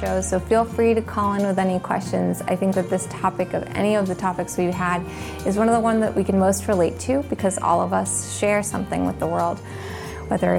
shows, so feel free to call in with any questions. I think that this topic of any of the topics we've had is one of the ones that we can most relate to because all of us share something with the world, whether